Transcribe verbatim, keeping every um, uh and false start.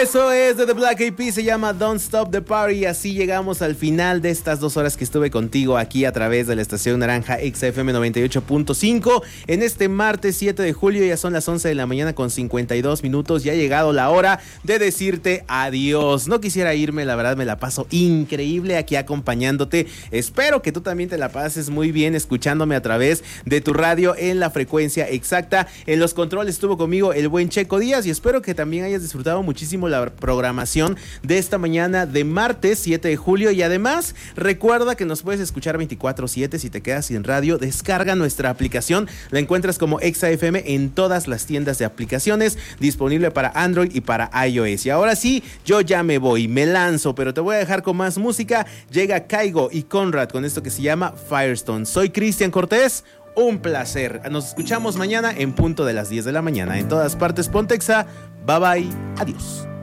Eso es de The Black Eyed Peas, se llama Don't Stop the Party. Así llegamos al final de estas dos horas que estuve contigo aquí a través de la estación naranja X F M noventa y ocho punto cinco. En este martes siete de julio, ya son las once de la mañana con cincuenta y dos minutos. Ya ha llegado la hora de decirte adiós. No quisiera irme, la verdad me la paso increíble aquí acompañándote. Espero que tú también te la pases muy bien escuchándome a través de tu radio en la frecuencia exacta. En los controles estuvo conmigo el buen Checo Díaz y espero que también hayas disfrutado muchísimo la programación de esta mañana de martes siete de julio. Y además recuerda que nos puedes escuchar veinticuatro siete. Si te quedas sin radio, descarga nuestra aplicación, la encuentras como Exa F M en todas las tiendas de aplicaciones, disponible para Android y para iOS. Y ahora sí, yo ya me voy, me lanzo, pero te voy a dejar con más música. Llega Kaigo y Conrad con esto que se llama Firestone. Soy Cristian Cortés, un placer. Nos escuchamos mañana en punto de las diez de la mañana. En todas partes, ponte Exa. Bye bye, adiós.